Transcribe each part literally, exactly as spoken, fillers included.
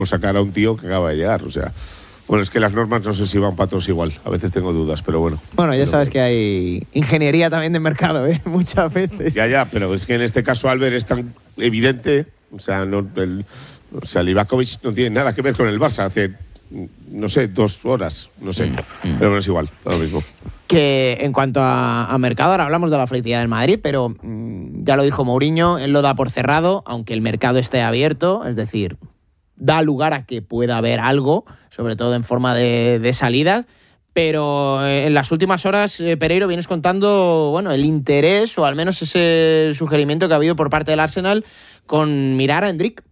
sacar a un tío que acaba de llegar, o sea... Bueno, es que las normas no sé si van para todos igual. A veces tengo dudas, pero bueno. Bueno, ya pero, sabes que hay ingeniería también de mercado, ¿eh? Muchas veces. Ya, ya, pero es que en este caso Albert es tan evidente. O sea, no, el, o sea, Livakovic no tiene nada que ver con el Barça. Hace, no sé, dos horas. No sé. Mm, mm. Pero bueno, es igual, lo mismo. Que en cuanto a, a mercado, ahora hablamos de la felicidad del Madrid, pero mmm, ya lo dijo Mourinho, él lo da por cerrado, aunque el mercado esté abierto. Es decir, da lugar a que pueda haber algo, sobre todo en forma de, de salidas, pero en las últimas horas, eh, Pereiro, vienes contando bueno, el interés, o al menos ese sugerimiento que ha habido por parte del Arsenal con mirar a Endrick.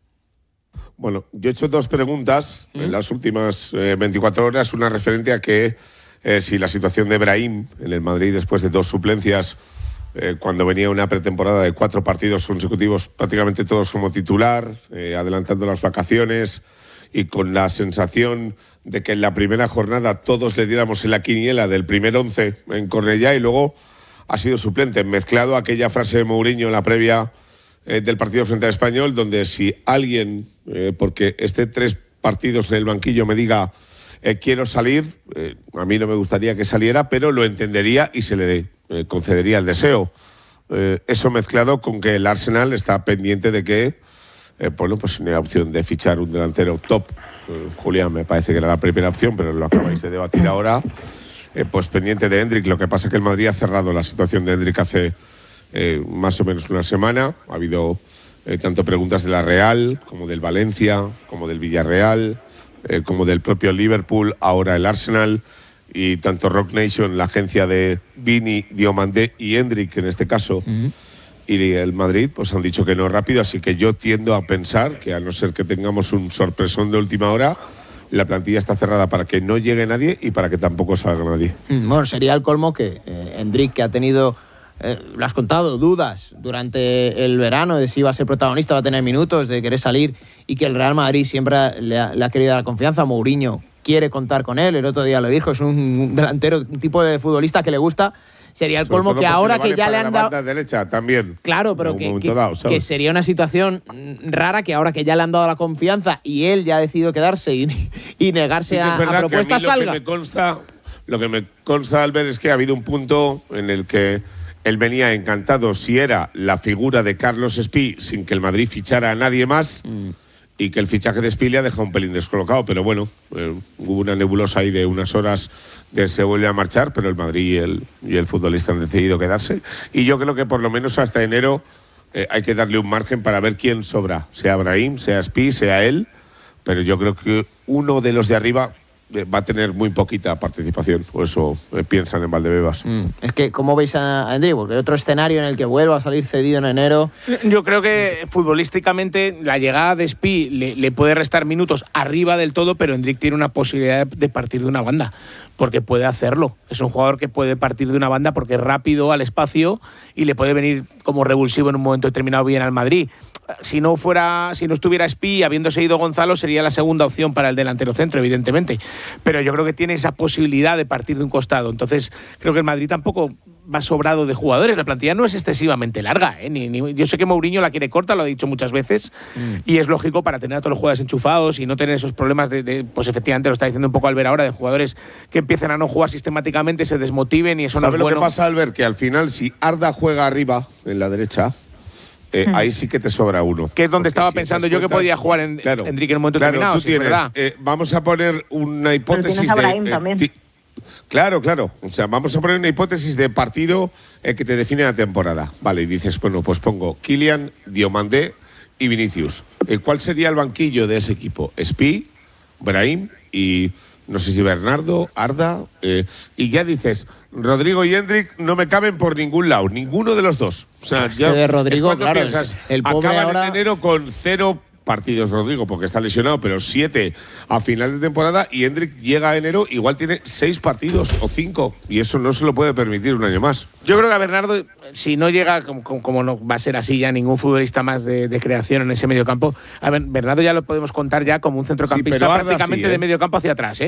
Bueno, yo he hecho dos preguntas ¿Mm? en las últimas eh, veinticuatro horas, una referente a que eh, si la situación de Brahim en el Madrid después de dos suplencias, eh, cuando venía una pretemporada de cuatro partidos consecutivos, prácticamente todos como titular, eh, adelantando las vacaciones y con la sensación de que en la primera jornada todos le diéramos en la quiniela del primer once en Cornellá y luego ha sido suplente, mezclado aquella frase de Mourinho en la previa eh, del partido frente al Español, donde si alguien, eh, porque esté tres partidos en el banquillo, me diga eh, quiero salir, eh, a mí no me gustaría que saliera, pero lo entendería y se le eh, concedería el deseo. Eh, eso mezclado con que el Arsenal está pendiente de que Eh, bueno, pues una opción de fichar un delantero top. Eh, Julián me parece que era la primera opción, pero lo acabáis de debatir ahora. Eh, pues pendiente de Endrick. Lo que pasa es que el Madrid ha cerrado la situación de Endrick hace eh, más o menos una semana. Ha habido eh, tanto preguntas de la Real, como del Valencia, como del Villarreal, eh, como del propio Liverpool, ahora el Arsenal. Y tanto Rock Nation, la agencia de Vini, Diomandé y Endrick, en este caso, uh-huh. y el Madrid, pues han dicho que no rápido, así que yo tiendo a pensar que a no ser que tengamos un sorpresón de última hora, la plantilla está cerrada para que no llegue nadie y para que tampoco salga nadie. Bueno, sería el colmo que eh, Endrick, que ha tenido, eh, lo has contado, dudas durante el verano de si iba a ser protagonista, va a tener minutos, de querer salir, y que el Real Madrid siempre le ha, le ha querido dar confianza. Mourinho quiere contar con él, el otro día lo dijo, es un delantero, un tipo de futbolista que le gusta. Sería el colmo que ahora que ya le han dado... la banda derecha también. Claro, pero que, que, dado, que sería una situación rara que ahora que ya le han dado la confianza y él ya ha decidido quedarse y, y negarse sí, a, a propuestas que a mí salga. Lo que, me consta, lo que me consta al ver es que ha habido un punto en el que él venía encantado si era la figura de Carlos Espí sin que el Madrid fichara a nadie más. Mm. Y que el fichaje de Espí le ha dejado un pelín descolocado, pero bueno, eh, hubo una nebulosa ahí de unas horas de se vuelve a marchar, pero el Madrid y el, y el futbolista han decidido quedarse. Y yo creo que por lo menos hasta enero eh, hay que darle un margen para ver quién sobra, sea Brahim, sea Espí, sea él, pero yo creo que uno de los de arriba va a tener muy poquita participación, o eso eh, piensan en Valdebebas. Mm. Es que, ¿cómo veis a Endrick? Porque hay otro escenario en el que vuelva a salir cedido en enero. Yo creo que futbolísticamente la llegada de Espí le, le puede restar minutos arriba del todo, pero Endrick tiene una posibilidad de partir de una banda, porque puede hacerlo. Es un jugador que puede partir de una banda porque es rápido al espacio y le puede venir como revulsivo en un momento determinado bien al Madrid. Si no fuera, si no estuviera Espí, habiéndose ido Gonzalo, sería la segunda opción para el delantero centro, evidentemente. Pero yo creo que tiene esa posibilidad de partir de un costado. Entonces, creo que el Madrid tampoco va sobrado de jugadores. La plantilla no es excesivamente larga, ¿eh? Ni, ni, yo sé que Mourinho la quiere corta, lo ha dicho muchas veces, mm. y es lógico para tener a todos los jugadores enchufados y no tener esos problemas de, de pues efectivamente, lo está diciendo un poco Albert ahora, de jugadores que empiecen a no jugar sistemáticamente, se desmotiven y eso no es bueno. ¿Sabes lo que pasa, Albert? Que al final, si Arda juega arriba, en la derecha, Eh, ahí sí que te sobra uno. Que es donde estaba si pensando yo que podía jugar en, claro, Endrick en un momento claro, determinado. Tú tienes, si eh, vamos a poner una hipótesis Pero tienes a de. también. Eh, claro, claro. O sea, vamos a poner una hipótesis de partido eh, que te define la temporada. Vale, y dices, bueno, pues pongo Kylian, Diomandé y Vinicius. Eh, ¿Cuál sería el banquillo de ese equipo? Espí, Brahim y no sé si Bernardo, Arda. Eh, y ya dices, Rodrigo y Endrick no me caben por ningún lado, ninguno de los dos. O sea, es ya que de Rodrigo, claro, piensas, el pobre acaban ahora... en enero con cero partidos, Rodrigo, porque está lesionado, pero siete a final de temporada, y Endrick llega a enero, igual tiene seis partidos o cinco, y eso no se lo puede permitir un año más. Yo creo que a Bernardo, si no llega, como, como no va a ser así ya ningún futbolista más de, de creación en ese mediocampo, a ver, Bernardo ya lo podemos contar ya como un centrocampista sí, prácticamente sí, ¿eh? de mediocampo hacia atrás, ¿eh?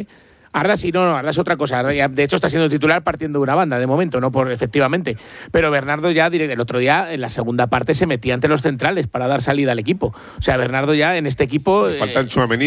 Arda sí, no, no, Arda es otra cosa. Arda ya, de hecho, está siendo titular partiendo de una banda, de momento, no por efectivamente. Pero Bernardo ya, el otro día, en la segunda parte, se metía entre los centrales para dar salida al equipo. O sea, Bernardo ya en este equipo… Faltan eh, Tchouaméni